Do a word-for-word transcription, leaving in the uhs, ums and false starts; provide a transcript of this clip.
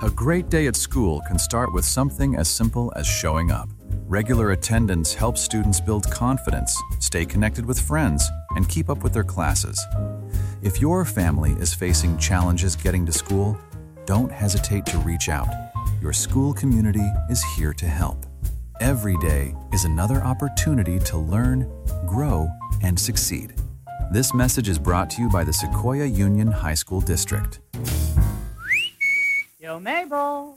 A great day at school can start with something as simple as showing up. Regular attendance helps students build confidence, stay connected with friends, and keep up with their classes. If your family is facing challenges getting to school, don't hesitate to reach out. Your school community is here to help. Every day is another opportunity to learn, grow, and succeed. This message is brought to you by the Sequoia Union High School District. Yo, Mabel.